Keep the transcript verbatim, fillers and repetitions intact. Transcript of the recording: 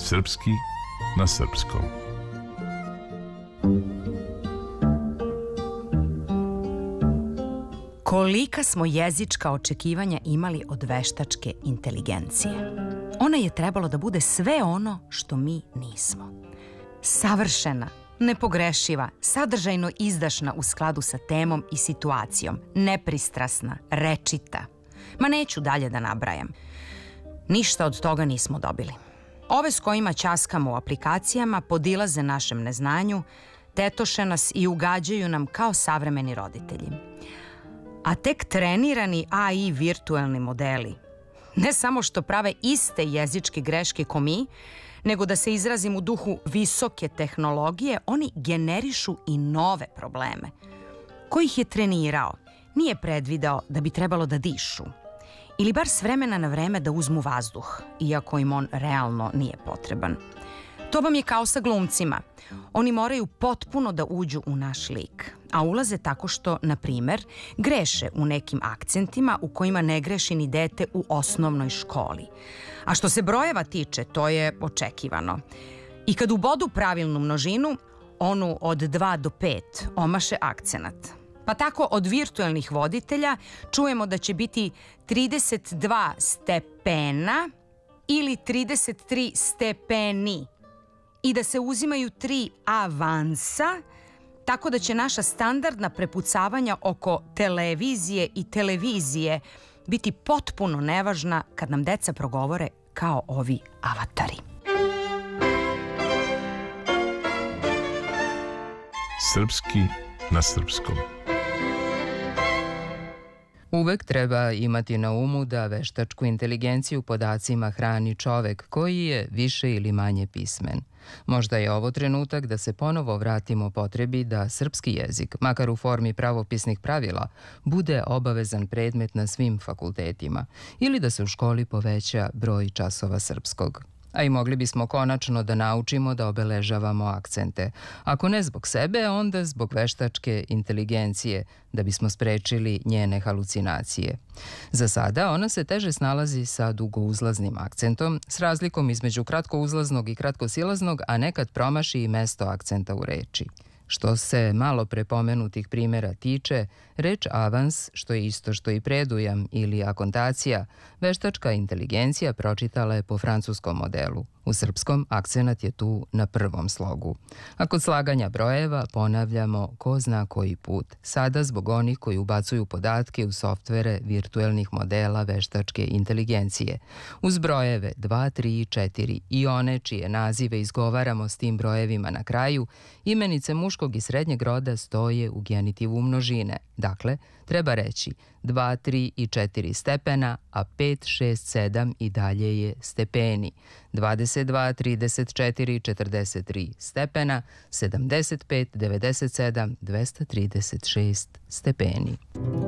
Srpski na srpskom. Kolika smo jezička očekivanja imali od veštačke inteligencije. Ona je trebalo da bude sve ono što mi nismo. Savršena, nepogrešiva, sadržajno izdašna u skladu sa temom i situacijom, nepristrasna, rečita. Ma neću dalje da nabrajam. Ništa od toga nismo dobili. Ove s kojima ćaskamo u aplikacijama podilaze našem neznanju, tetoše nas i ugađaju nam kao savremeni roditelji. A tek trenirani A I virtuelni modeli ne samo što prave iste jezičke greške ko mi, nego da se izrazim u duhu visoke tehnologije, oni generišu i nove probleme. Ko ih je trenirao, nije predvideo da bi trebalo da dišu. Ili bar s vremena na vreme da uzmu vazduh, iako im on realno nije potreban. To vam je kao sa glumcima. Oni moraju potpuno da uđu u naš lik, a ulaze tako što, na primer, greše u nekim akcentima u kojima ne greši ni dete u osnovnoj školi. A što se brojeva tiče, to je očekivano. I kad ubodu pravilnu množinu, onu od dva do pet, omaše akcenat. Pa tako od virtuelnih voditelja čujemo da će biti trideset dva stepena ili trideset tri stepeni i da se uzimaju tri avansa, tako da će naša standardna prepucavanja oko televizije i televizije biti potpuno nevažna kad nam deca progovore kao ovi avatari. Srpski na srpskom. Uvek treba imati na umu da veštačku inteligenciju podacima hrani čovek koji je više ili manje pismen. Možda je ovo trenutak da se ponovo vratimo potrebi da srpski jezik, makar u formi pravopisnih pravila, bude obavezan predmet na svim fakultetima ili da se u školi poveća broj časova srpskog. A i mogli bismo konačno da naučimo da obeležavamo akcente. Ako ne zbog sebe, onda zbog veštačke inteligencije, da bismo sprečili njene halucinacije. Za sada ona se teže snalazi sa dugouzlaznim akcentom, s razlikom između kratkouzlaznog i kratkosilaznog, a nekad promaši i mesto akcenta u reči. Što se malo prepomenutih primjera tiče, reč avans, što je isto što i predujam ili akontacija, veštačka inteligencija pročitala je po francuskom modelu. U srpskom akcenat je tu na prvom slogu. A kod slaganja brojeva ponavljamo ko zna koji put. Sada zbog onih koji ubacuju podatke u softvere virtuelnih modela veštačke inteligencije. Uz brojeve dva, tri i četiri i one čije nazive izgovaramo s tim brojevima na kraju, imenice muškog i srednjeg roda stoje u genitivu množine. Dakle, treba reći dva, tri i četiri stepena, a pet, šest, sedam i dalje je stepeni. dvadeset dva, trideset četiri i četrdeset tri stepena, sedamdeset pet, devedeset sedam, dvesta trideset šest stepeni.